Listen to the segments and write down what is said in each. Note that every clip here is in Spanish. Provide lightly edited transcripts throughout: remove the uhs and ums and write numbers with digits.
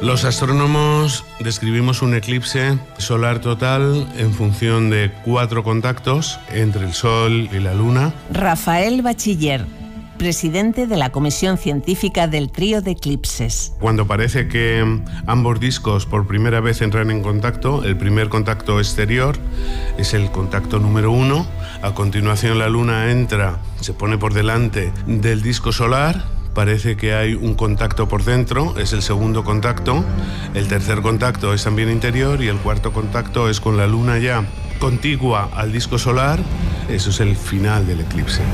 Los astrónomos describimos un eclipse solar total en función de 4 contactos entre el Sol y la Luna. Rafael Bachiller, presidente de la Comisión Científica del Trío de Eclipses. Cuando parece que ambos discos por primera vez entran en contacto, el primer contacto exterior es el contacto número 1. A continuación la Luna entra, se pone por delante del disco solar. Parece que hay un contacto por dentro, es el segundo contacto. El tercer contacto es también interior y el cuarto contacto es con la Luna ya contigua al disco solar. Eso es el final del eclipse.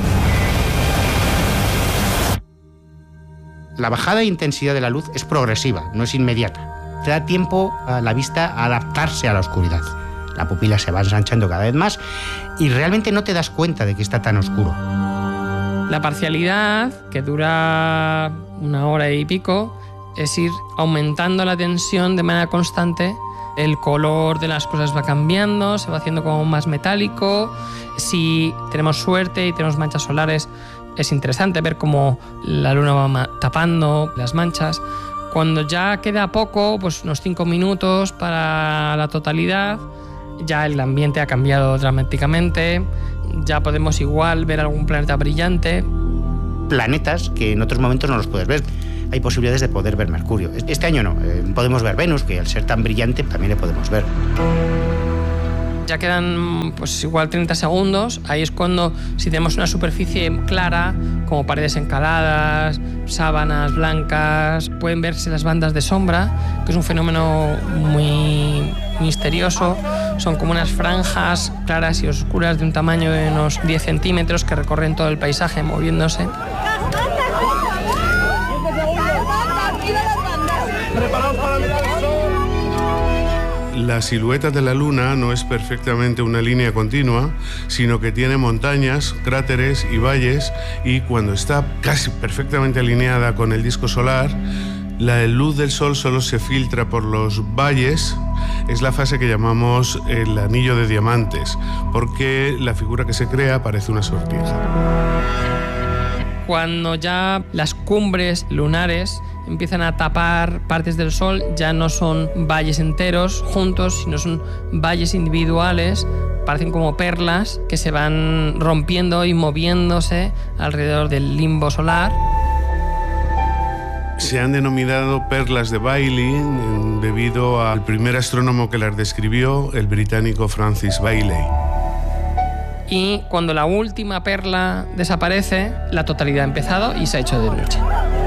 La bajada de intensidad de la luz es progresiva, no es inmediata. Te da tiempo a la vista a adaptarse a la oscuridad. La pupila se va ensanchando cada vez más y realmente no te das cuenta de que está tan oscuro. La parcialidad, que dura 1 hora y pico, es ir aumentando la tensión de manera constante. El color de las cosas va cambiando, se va haciendo como más metálico. Si tenemos suerte y tenemos manchas solares, es interesante ver cómo la luna va tapando las manchas. Cuando ya queda poco, pues unos 5 minutos para la totalidad, ya el ambiente ha cambiado dramáticamente. Ya podemos igual ver algún planeta brillante. Planetas que en otros momentos no los puedes ver. Hay posibilidades de poder ver Mercurio. Este año no. Podemos ver Venus, que al ser tan brillante también le podemos ver. Ya quedan pues igual 30 segundos. Ahí es cuando, si tenemos una superficie clara, como paredes encaladas, sábanas blancas, pueden verse las bandas de sombra, que es un fenómeno muy misterioso. Son como unas franjas claras y oscuras de un tamaño de unos 10 centímetros que recorren todo el paisaje moviéndose. La silueta de la Luna no es perfectamente una línea continua, sino que tiene montañas, cráteres y valles, y cuando está casi perfectamente alineada con el disco solar, la luz del Sol solo se filtra por los valles. Es la fase que llamamos el anillo de diamantes, porque la figura que se crea parece una sortija. Cuando ya las cumbres lunares empiezan a tapar partes del Sol, ya no son valles enteros juntos, sino son valles individuales, parecen como perlas que se van rompiendo y moviéndose alrededor del limbo solar. Se han denominado perlas de Bailey debido al primer astrónomo que las describió, el británico Francis Bailey. Y cuando la última perla desaparece, la totalidad ha empezado y se ha hecho de noche.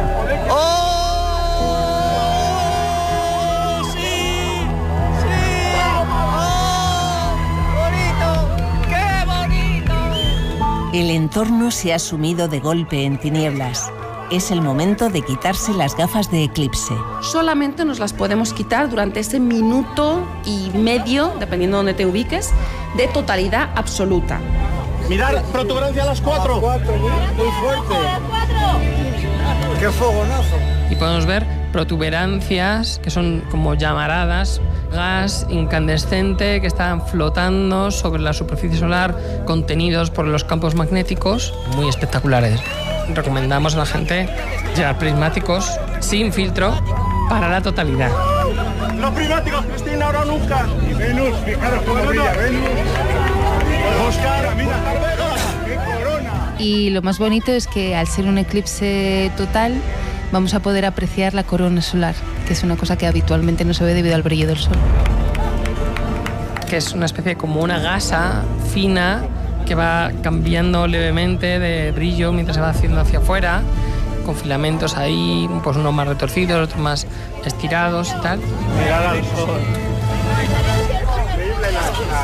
El entorno se ha sumido de golpe en tinieblas. Es el momento de quitarse las gafas de eclipse. Solamente nos las podemos quitar durante ese 1.5 minutos, dependiendo de donde te ubiques, de totalidad absoluta. Mirar, protuberancia a las 4. Muy fuerte. ¡Qué fogonazo! Y podemos ver protuberancias que son como llamaradas, gas incandescente que están flotando sobre la superficie solar, contenidos por los campos magnéticos, muy espectaculares. Recomendamos a la gente llevar prismáticos sin filtro para la totalidad. Los prismáticos, Cristina, ahora nunca. Y Venus, fijaros cómo brilla Venus. Oscar, mira, qué corona. Y lo más bonito es que al ser un eclipse total vamos a poder apreciar la corona solar, que es una cosa que habitualmente no se ve debido al brillo del Sol. Que es una especie como una gasa fina que va cambiando levemente de brillo mientras se va haciendo hacia afuera, con filamentos ahí, pues unos más retorcidos, otros más estirados y tal. Mirad al Sol. Increíble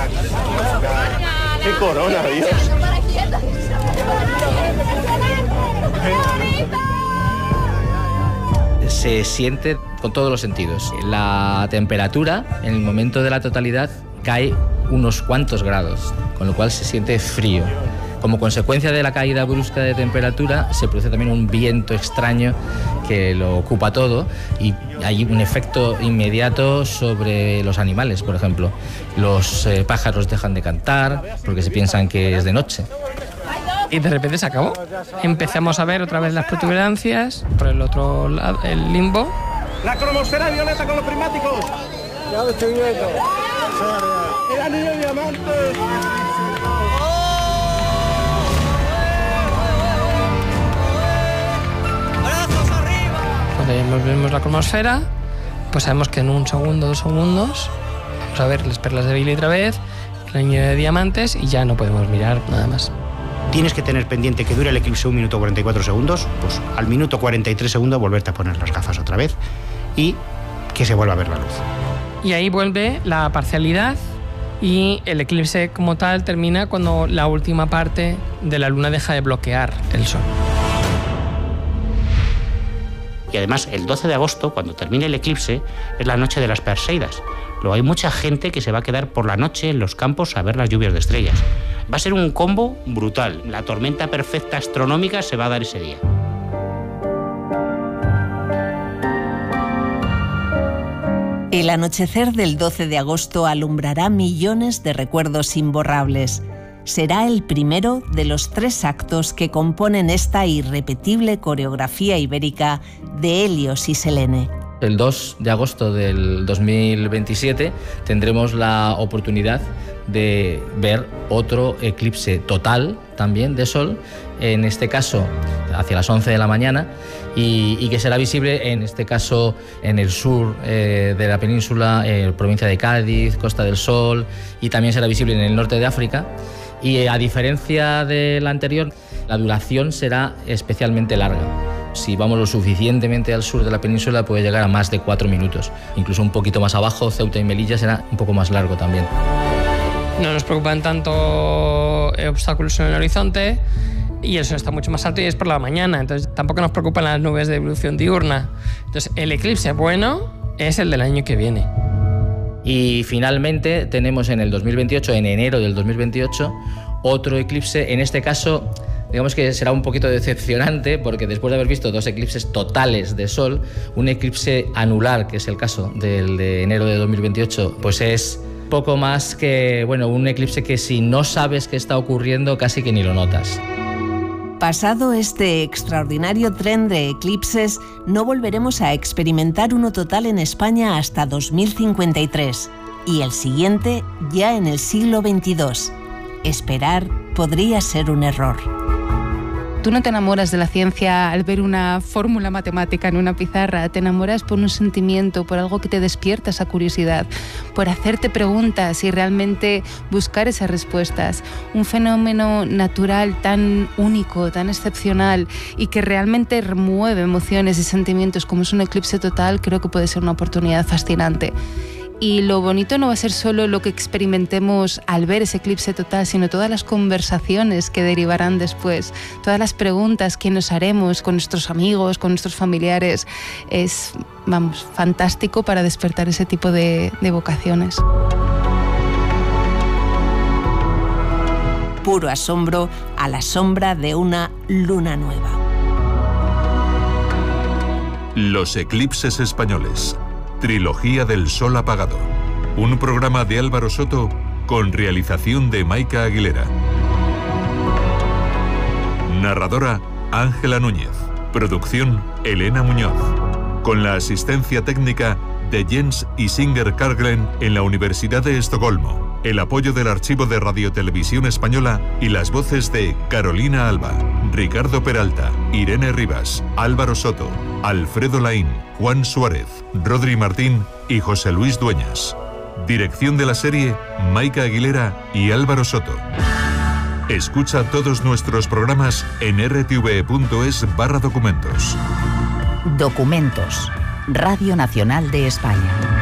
¡qué corona, Dios! Se siente con todos los sentidos. La temperatura en el momento de la totalidad cae unos cuantos grados, con lo cual se siente frío. Como consecuencia de la caída brusca de temperatura se produce también un viento extraño que lo ocupa todo y hay un efecto inmediato sobre los animales, por ejemplo. Los pájaros dejan de cantar porque se piensan que es de noche. Y de repente se acabó. Empezamos a ver otra vez las protuberancias por el otro lado, el limbo. La cromosfera violeta con los prismáticos. Ya lo estoy viendo. El anillo de diamantes. Cuando vemos la cromosfera, pues sabemos que en 1 segundo, 2 segundos, vamos a ver las perlas de Billy otra vez, el anillo de diamantes y ya no podemos mirar nada más. Tienes que tener pendiente que dure el eclipse 1 minuto 44 segundos, pues al minuto 43 segundos volverte a poner las gafas otra vez y que se vuelva a ver la luz. Y ahí vuelve la parcialidad y el eclipse como tal termina cuando la última parte de la luna deja de bloquear el sol. Y además, el 12 de agosto, cuando termine el eclipse, es la noche de las Perseidas. Luego hay mucha gente que se va a quedar por la noche en los campos a ver las lluvias de estrellas. Va a ser un combo brutal. La tormenta perfecta astronómica se va a dar ese día. El anochecer del 12 de agosto alumbrará millones de recuerdos imborrables. Será el primero de los 3 actos que componen esta irrepetible coreografía ibérica de Helios y Selene. El 2 de agosto del 2027 tendremos la oportunidad de ver otro eclipse total también de sol, en este caso hacia las 11 de la mañana, y que será visible en este caso en el sur de la península, provincia de Cádiz, Costa del Sol, y también será visible en el norte de África. Y a diferencia del anterior, la duración será especialmente larga. Si vamos lo suficientemente al sur de la península puede llegar a más de 4 minutos. Incluso un poquito más abajo, Ceuta y Melilla, será un poco más largo también. No nos preocupan tanto obstáculos en el horizonte y el sol está mucho más alto y es por la mañana, entonces tampoco nos preocupan las nubes de evolución diurna. Entonces el eclipse bueno es el del año que viene. Y finalmente tenemos en el 2028, en enero del 2028, otro eclipse, en este caso digamos que será un poquito decepcionante porque después de haber visto 2 eclipses totales de sol, un eclipse anular, que es el caso del de enero de 2028, pues es poco más que un eclipse que si no sabes qué está ocurriendo casi que ni lo notas. Pasado este extraordinario tren de eclipses, no volveremos a experimentar uno total en España hasta 2053 y el siguiente ya en el siglo XXII. Esperar podría ser un error. Tú no te enamoras de la ciencia al ver una fórmula matemática en una pizarra, te enamoras por un sentimiento, por algo que te despierta esa curiosidad, por hacerte preguntas y realmente buscar esas respuestas. Un fenómeno natural tan único, tan excepcional y que realmente remueve emociones y sentimientos como es un eclipse total, creo que puede ser una oportunidad fascinante. Y lo bonito no va a ser solo lo que experimentemos al ver ese eclipse total, sino todas las conversaciones que derivarán después, todas las preguntas que nos haremos con nuestros amigos, con nuestros familiares. Es, fantástico para despertar ese tipo de vocaciones. Puro asombro a la sombra de una luna nueva. Los eclipses españoles. Trilogía del Sol Apagado. Un programa de Álvaro Soto con realización de Maika Aguilera. Narradora Ángela Núñez. Producción Elena Muñoz. Con la asistencia técnica de Jens y Singer Karglen en la Universidad de Estocolmo. El apoyo del Archivo de Radiotelevisión Española y las voces de Carolina Alba, Ricardo Peralta, Irene Rivas, Álvaro Soto, Alfredo Laín, Juan Suárez, Rodri Martín y José Luis Dueñas. Dirección de la serie, Maika Aguilera y Álvaro Soto. Escucha todos nuestros programas en rtve.es/documentos. Documentos. Radio Nacional de España.